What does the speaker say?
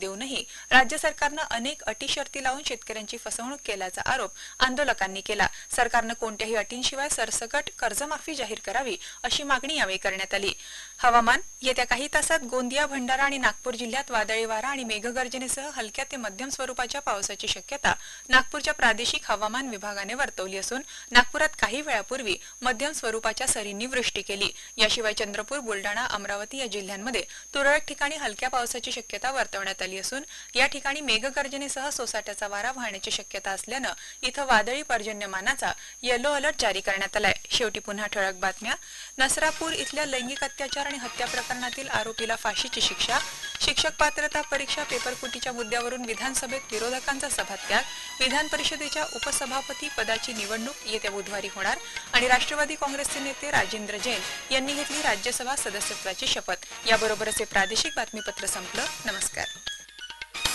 देऊनही राज्य सरकारनं अनेक अटी शर्ती लावून शेतकऱ्यांची फसवणूक केल्याचा आरोप आंदोलकांनी केला। सरकारनं कोणत्याही अटींशिवाय सरसकट कर्जमाफी जाहीर करावी अशी मागणी यावेळी करण्यात आली। हवामान येत्या काही तासात गोंदिया, भंडारा आणि नागपूर जिल्ह्यात वादळी वारा आणि मेघगर्जनेसह हलक्या ते मध्यम स्वरूपाच्या पावसाची शक्यता नागपूरच्या प्रादेशिक हवामान विभागाने वर्तवली असून नागपुरात काही वेळापूर्वी मध्यम स्वरूपाच्या सरींनी वृष्टी केली। याशिवाय चंद्रपूर, बुलढाणा, अमरावती या जिल्ह्यांमध्ये तुरळक ठिकाणी हलक्या पावसाची शक्यता वर्तवण्यात आली असून या ठिकाणी मेघगर्जनेसह सोसाट्याचा वारा वाहण्याची शक्यता असल्यानं इथं वादळी पर्जन्यमानाचा येलो अलर्ट जारी करण्यात आलाय। शेवटी पुन्हा ठळक बातम्या। नसरापूर इथल्या लैंगिक अत्याचार आणि हत्या प्रकरणातील आरोपीला फाशीची शिक्षा। शिक्षक पात्रता परीक्षा पेपरफुटीच्या मुद्द्यावरून विधानसभेत विरोधकांचा सभात्याग। विधान परिषदेच्या उपसभापती पदाची निवडणूक येत्या बुधवारी होणार आणि राष्ट्रवादी काँग्रेसचे नेते राजेंद्र जैन यांनी घेतली राज्यसभा सदस्यत्वाची शपथ। याबरोबरच हे प्रादेशिक बातमीपत्र संपलं। नमस्कार।